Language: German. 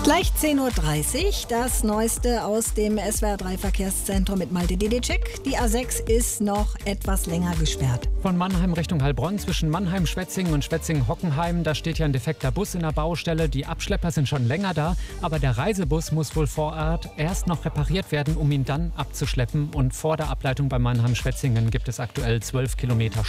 Gleich 10:30 Uhr, das Neueste aus dem SWR3 Verkehrszentrum mit Malte Dedecek. Die A6 ist noch etwas länger gesperrt. Von Mannheim Richtung Heilbronn zwischen Mannheim-Schwetzingen und Schwetzingen-Hockenheim, da steht ja ein defekter Bus in der Baustelle. Die Abschlepper sind schon länger da, aber der Reisebus muss wohl vor Ort erst noch repariert werden, um ihn dann abzuschleppen. Und vor der Ableitung bei Mannheim-Schwetzingen gibt es aktuell 12 Kilometer